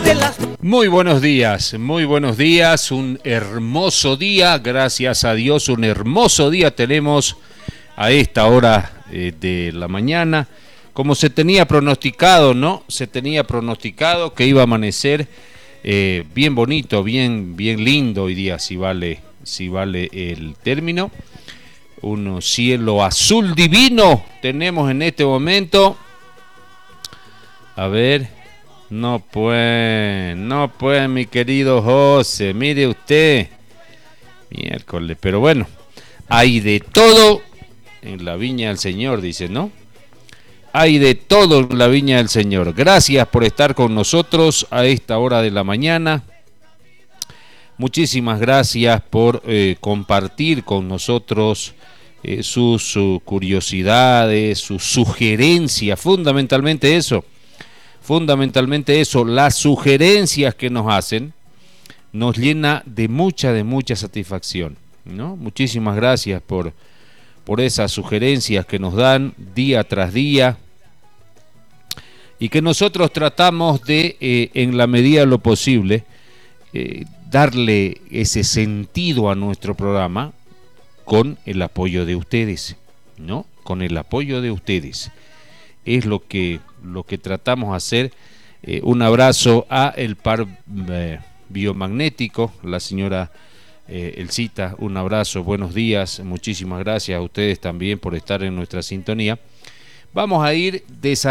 Muy buenos días, un hermoso día, gracias a Dios, un hermoso día tenemos a esta hora de la mañana, como se tenía pronosticado, ¿no? Se tenía pronosticado que iba a amanecer bien bonito, bien lindo hoy día, si vale el término. Un cielo azul divino tenemos en este momento. A ver, no puede, mi querido José, mire usted. Miércoles, pero bueno, hay de todo en la viña del Señor, dice, ¿no? Hay de todo en la viña del Señor. Gracias por estar con nosotros a esta hora de la mañana. Muchísimas gracias por compartir con nosotros sus curiosidades, sus sugerencias, fundamentalmente eso, las sugerencias que nos hacen, nos llena de mucha satisfacción, ¿no? Muchísimas gracias por esas sugerencias que nos dan día tras día y que nosotros tratamos de, en la medida de lo posible, darle ese sentido a nuestro programa con el apoyo de ustedes, ¿no? Con el apoyo de ustedes. Es lo que tratamos de hacer. Un abrazo a el par biomagnético, la señora Elcita, un abrazo, buenos días, muchísimas gracias a ustedes también por estar en nuestra sintonía. Vamos a ir desarrollando